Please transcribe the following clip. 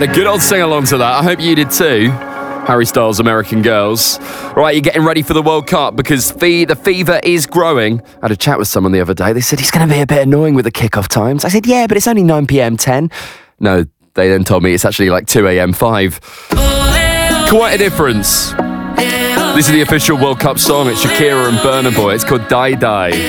had a good old sing-along to that. I hope you did too. Harry Styles, American Girls. Right, you're getting ready for the World Cup because the fever is growing. I had a chat with someone the other day. They said he's going to be a bit annoying with the kickoff times. I said, yeah, but it's only 9 p.m. 10. No, they then told me it's actually like 2 a.m. 5. Quite a difference. This is the official World Cup song. It's Shakira and Burna Boy. It's called Die Die.